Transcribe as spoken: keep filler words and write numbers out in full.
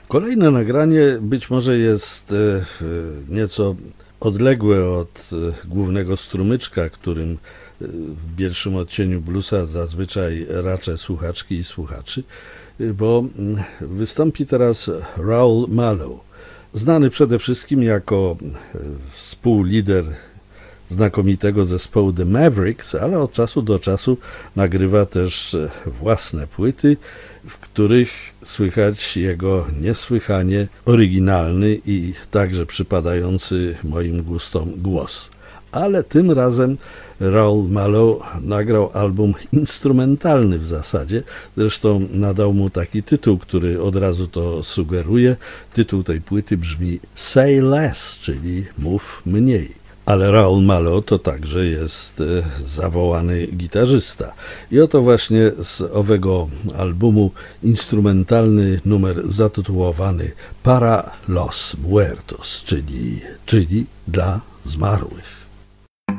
Kolejne nagranie być może jest nieco odległe od głównego strumyczka, którym w pierwszym odcieniu bluesa zazwyczaj raczę słuchaczki i słuchaczy, bo wystąpi teraz Raoul Mallow, znany przede wszystkim jako współlider znakomitego zespołu The Mavericks, ale od czasu do czasu nagrywa też własne płyty, w których słychać jego niesłychanie oryginalny i także przypadający moim gustom głos. Ale tym razem Raoul Mallow nagrał album instrumentalny w zasadzie, zresztą nadał mu taki tytuł, który od razu to sugeruje. Tytuł tej płyty brzmi Say Less, czyli mów mniej. Ale Raoul Mallow to także jest zawołany gitarzysta. I oto właśnie z owego albumu instrumentalny numer zatytułowany Para los Muertos, czyli, czyli dla zmarłych.